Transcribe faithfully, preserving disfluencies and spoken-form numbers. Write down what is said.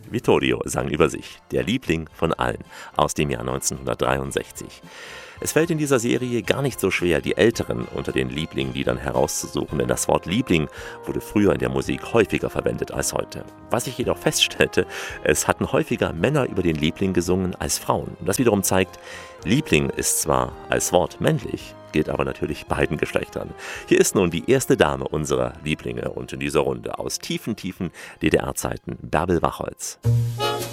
Vittorio sang über sich, der Liebling von allen, aus dem Jahr neunzehnhundertdreiundsechzig. Es fällt in dieser Serie gar nicht so schwer, die Älteren unter den Lieblingsliedern herauszusuchen, denn das Wort Liebling wurde früher in der Musik häufiger verwendet als heute. Was ich jedoch feststellte, es hatten häufiger Männer über den Liebling gesungen als Frauen. Und das wiederum zeigt, Liebling ist zwar als Wort männlich, gilt aber natürlich beiden Geschlechtern. Hier ist nun die erste Dame unserer Lieblinge und in dieser Runde aus tiefen, tiefen D D R-Zeiten, Bärbel Wachholz.